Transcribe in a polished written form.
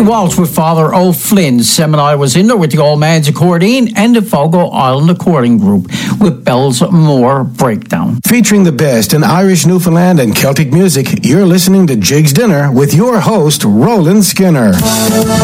Waltz with Father O'Flynn. Seminole was in there with the Old Man's Accordion and the Fogo Island Accordion Group with Bell's Moore Breakdown. Featuring the best in Irish, Newfoundland, and Celtic music, you're listening to Jig's Dinner with your host, Roland Skinner.